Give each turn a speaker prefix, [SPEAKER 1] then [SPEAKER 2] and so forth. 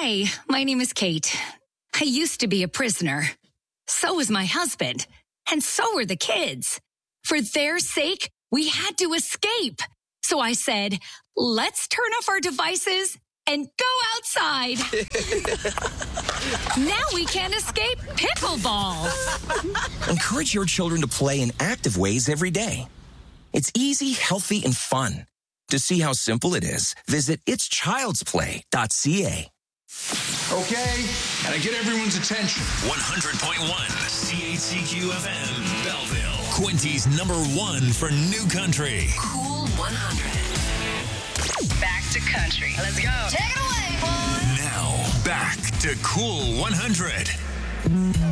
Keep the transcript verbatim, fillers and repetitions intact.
[SPEAKER 1] Hi, my name is Kate. I used to be a prisoner. So was my husband. And so were the kids. For their sake, we had to escape. So I said, let's turn off our devices and go outside. Now we can escape pickleball.
[SPEAKER 2] Encourage your children to play in active ways every day. It's easy, healthy, and fun. To see how simple it is, visit its childs play dot c a.
[SPEAKER 3] Okay, gotta get everyone's attention.
[SPEAKER 4] one hundred point one C H C Q F M, Belleville. Quincy's number one for new country.
[SPEAKER 5] Cool one hundred. Back to country. Let's go. Take it away, boy.
[SPEAKER 4] Now, back to Cool one hundred.